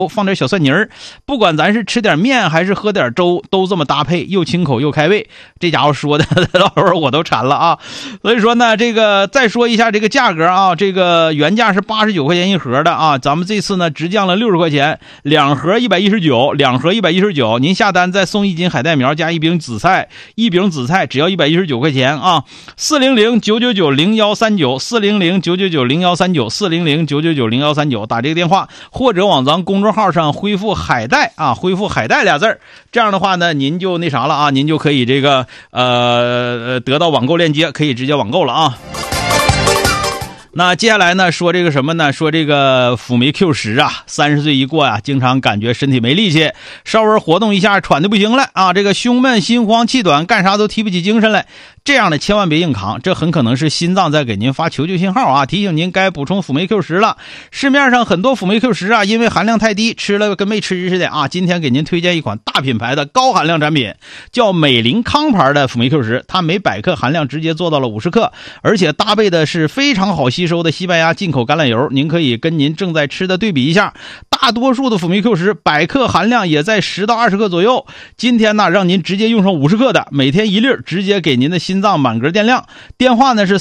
放点小蒜泥儿，不管咱是吃点面还是喝点粥，都这么搭配，又清口又开胃。这家伙说的老头我都馋了啊！所以说呢，这个再说一下这个价格啊，这个原价是89块钱一盒的啊，咱们这次呢直降了60块钱，2盒119，2盒119，您下单再送1斤海带苗加1饼紫菜只要119块钱啊！400-999-0139，400-999-0139，400-999-0139，打这个电话或者往咱公众号上恢复海带啊，恢复海带俩字儿，这样的话呢，您就那啥了啊，您就可以这个得到网购链接，可以直接网购了啊。那接下来呢，说这个什么呢？说这个辅酶 Q10啊，30岁一过啊，经常感觉身体没力气，稍微活动一下喘得不行了啊，这个胸闷、心慌、气短，干啥都提不起精神来。这样的千万别硬扛，这很可能是心脏在给您发求救信号啊，提醒您该补充辅酶 Q10了。市面上很多辅酶 Q10啊，因为含量太低，吃了跟没吃似的啊。今天给您推荐一款大品牌的高含量产品，叫美林康牌的辅酶 Q10，它每100克含量直接做到了50克，而且搭配的是非常好吸收的西班牙进口橄榄油，您可以跟您正在吃的对比一下。大多数的辅酶 Q10 100克含量也在10到20克左右，今天呢让您直接用上50克的，每天1粒，直接给您的心脏满格电量。电话呢是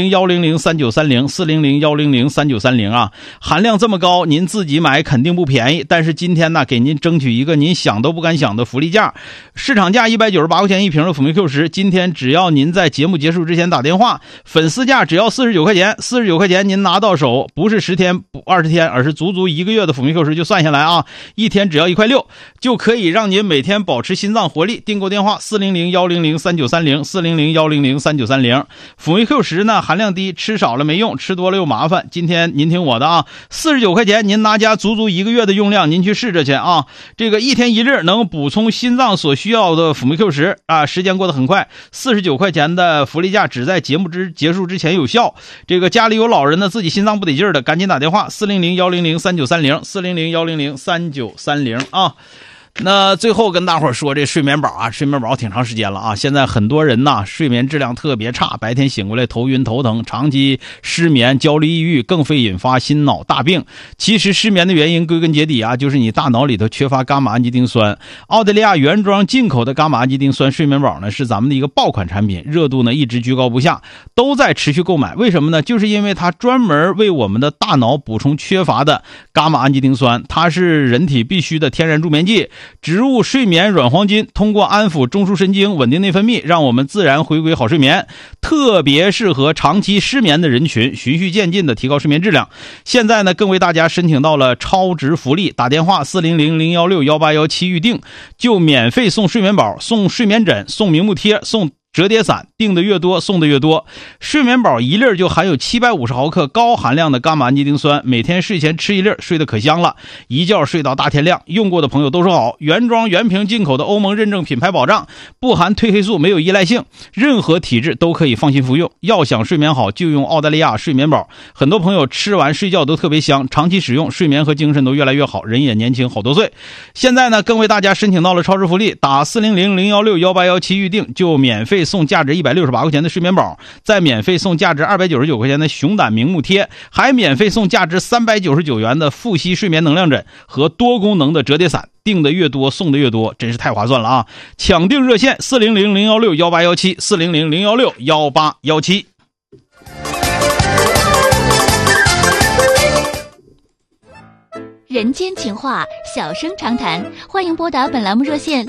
400-100-3930，400-100-3930啊。含量这么高，您自己买肯定不便宜，但是今天呢给您争取一个您想都不敢想的福利价，市场价198块钱一瓶的辅酶 Q10，今天只要您在节目结束之前打电话，粉丝价只要49块钱，49块钱您拿到手，不是10天20天，而是足足1个月的辅酶 Q10就算下来啊，一天只要1块6，就可以让您每天保持心脏活力。订购电话400-100-3930，400-100-3930。辅酶 Q10呢含量低，吃少了没用，吃多了又麻烦。今天您听我的啊，49块钱您拿家足足1个月的用量，您去试着去啊。这个一天1粒能补充心脏所需要的辅酶 Q10啊，时间过得很快，49块钱的福利价只在节目结束之前有效。这个家里有老人的，自己心脏不得劲儿的，赶紧打电话400-100-3930，400-100-3930啊。那最后跟大伙儿说这睡眠宝啊，睡眠宝挺长时间了啊，现在很多人呐睡眠质量特别差，白天醒过来头晕头疼，长期失眠、焦虑、抑郁，更会引发心脑大病。其实失眠的原因归根结底啊，就是你大脑里头缺乏伽马氨基丁酸。澳大利亚原装进口的伽马氨基丁酸睡眠宝呢是咱们的一个爆款产品，热度呢一直居高不下，都在持续购买。为什么呢？就是因为它专门为我们的大脑补充缺乏的伽马氨基丁酸，它是人体必须的天然助眠剂。植物睡眠软黄金通过安抚中枢神经，稳定内分泌，让我们自然回归好睡眠，特别适合长期失眠的人群，循序渐进的提高睡眠质量。现在呢更为大家申请到了超值福利，打电话400-016-1817预定，就免费送睡眠宝，送睡眠枕，送明目贴，送折叠伞，订的越多送的越多。睡眠宝1粒就含有750毫克高含量的伽马氨基丁酸，每天睡前吃1粒，睡得可香了，一觉睡到大天亮。用过的朋友都说好，原装原瓶进口的欧盟认证品牌保障，不含褪黑素，没有依赖性，任何体质都可以放心服用。要想睡眠好，就用澳大利亚睡眠宝。很多朋友吃完睡觉都特别香，长期使用睡眠和精神都越来越好，人也年轻好多岁。现在呢更为大家申请到了超值福利，打400-016-1817预定，就免费送价值168块钱的睡眠宝，再免费送价值299块钱的熊胆明目贴，还免费送价值399元的富硒睡眠能量枕和多功能的折叠伞。订的越多送的越多，真是太划算了啊！抢订热线400-016-1817， 400-016-1817。 人间情话，小声长谈，欢迎拨打本栏目热线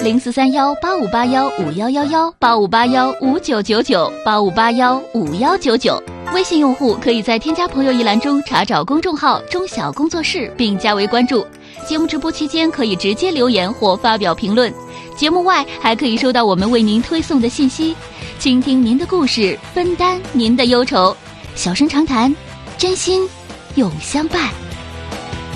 0431-8581-5111，8581-5999，8581-5199。微信用户可以在添加朋友一栏中查找公众号中小工作室并加为关注。节目直播期间可以直接留言或发表评论，节目外还可以收到我们为您推送的信息，倾听您的故事，分担您的忧愁。小声长谈，真心永相伴。